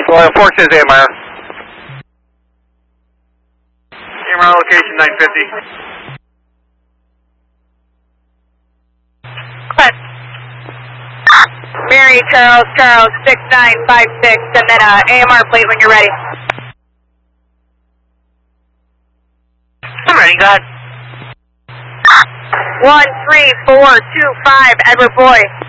Well, Forks is AMR. AMR location 950. Quest. Mary Charles 6956, and then AMR plate when you're ready. I'm ready, go ahead. 13425, Edward Boy.